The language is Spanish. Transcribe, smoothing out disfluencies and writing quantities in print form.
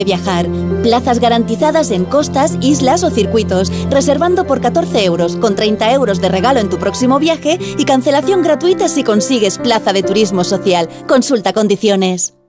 Viajar. Plazas garantizadas en costas, islas o circuitos, reservando por 14 euros, con 30 euros de regalo en tu próximo viaje y cancelación gratuita si consigues plaza de turismo social. Consulta condiciones.